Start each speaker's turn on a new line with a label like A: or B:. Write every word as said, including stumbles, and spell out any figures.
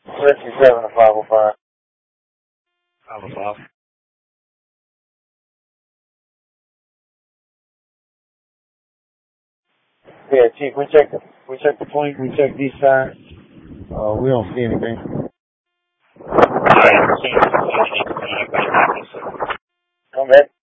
A: fifty-seven to five oh five.
B: five oh five.
A: Yeah, Chief, we checked the, we checked the plane, we checked these sides. Uh, we don't see anything.
B: Alright, change the anything.
A: Come back.